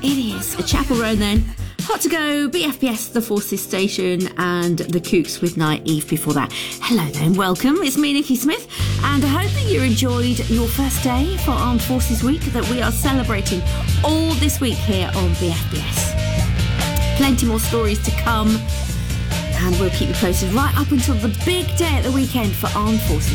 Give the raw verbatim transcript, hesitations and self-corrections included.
It is a Chapel Roan then. Hot to Go, B F B S, The Forces Station, and The Kooks with Night Eve before that. Hello then, welcome. It's me, Nikki Smith, and I hope that you enjoyed your first day for Armed Forces Week that we are celebrating all this week here on B F B S. Plenty more stories to come, and we'll keep you posted right up until the big day at the weekend for Armed Forces